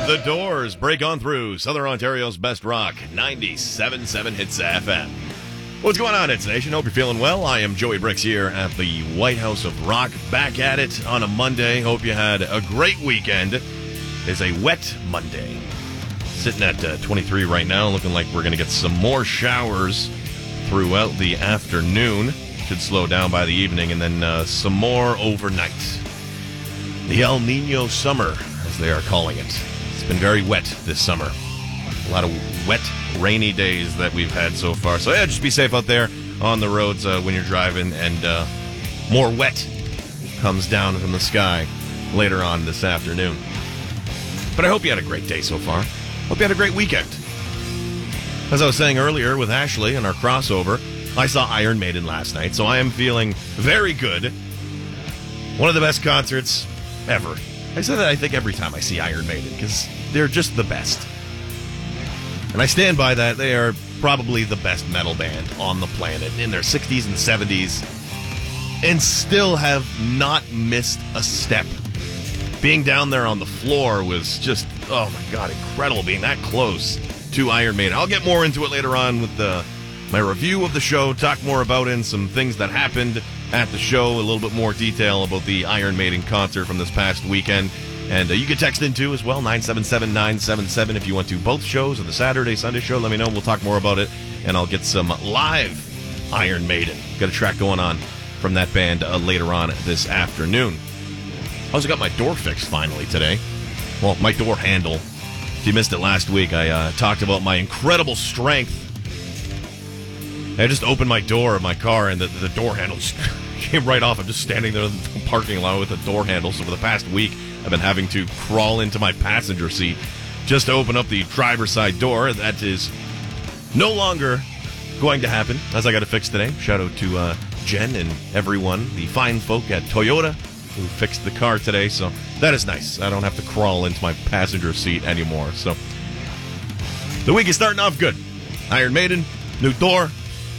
The Doors break on through Southern Ontario's best rock, 97.7 Hits FM. What's going on, Hits Nation? Hope you're feeling well. I am Joey Bricks here at the White House of Rock, back at it on a Monday. Hope you had a great weekend. It's a wet Monday. Sitting at 23 right now, looking like we're going to get some more showers throughout the afternoon. Should slow down by the evening, and then some more overnight. The El Nino summer, as they are calling it. It's been very wet this summer. A lot of wet, rainy days that we've had so far. So, yeah, just be safe out there on the roads when you're driving. And more wet comes down from the sky later on this afternoon. But I hope you had a great day so far. Hope you had a great weekend. As I was saying earlier with Ashley in our crossover, I saw Iron Maiden last night, so I am feeling very good. One of the best concerts ever. I say that I think every time I see Iron Maiden, because they're just the best. And I stand by that. They are probably the best metal band on the planet in their 60s and 70s, and still have not missed a step. Being down there on the floor was just, oh my God, incredible being that close to Iron Maiden. I'll get more into it later on with my review of the show, talk more about it and some things that happened at the show, a little bit more detail about the Iron Maiden concert from this past weekend. And you can text in too as well, 977-977 if you want to. Both shows, or the Saturday, Sunday show, let me know. We'll talk more about it, and I'll get some live Iron Maiden. Got a track going on from that band later on this afternoon. I also got my door fixed finally today. Well, my door handle. If you missed it last week, I talked about my incredible strength. I just opened my door of my car, and the door handle just came right off. I'm just standing there in the parking lot with the door handle. So for the past week, I've been having to crawl into my passenger seat just to open up the driver's side door. That is no longer going to happen, as I got it fixed today. Shout out to Jen and everyone, the fine folk at Toyota, who fixed the car today. So that is nice. I don't have to crawl into my passenger seat anymore. So the week is starting off good. Iron Maiden, new door.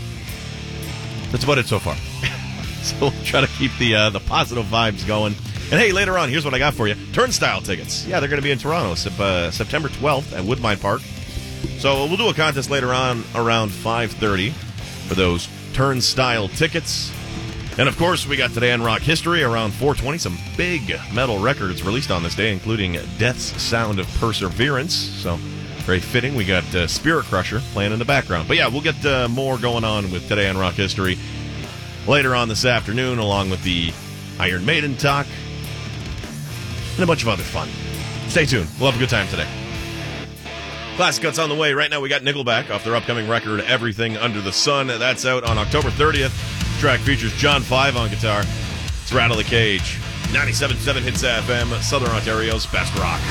That's about it so far. So we'll try to keep the positive vibes going. And hey, later on, here's what I got for you. Turnstile tickets. Yeah, they're going to be in Toronto, September 12th at Woodbine Park. So we'll do a contest later on around 5:30 for those Turnstile tickets. And, of course, we got Today on Rock History around 4:20. Some big metal records released on this day, including Death's Sound of Perseverance. So very fitting. We got Spirit Crusher playing in the background. But, yeah, we'll get more going on with Today on Rock History later on this afternoon, along with the Iron Maiden talk and a bunch of other fun. Stay tuned. We'll have a good time today. Classic Cuts on the way. Right now we got Nickelback off their upcoming record, Everything Under the Sun. That's out on October 30th. The track features John 5 on guitar. It's Rattle the Cage. 97.7 Hits FM, Southern Ontario's best rock.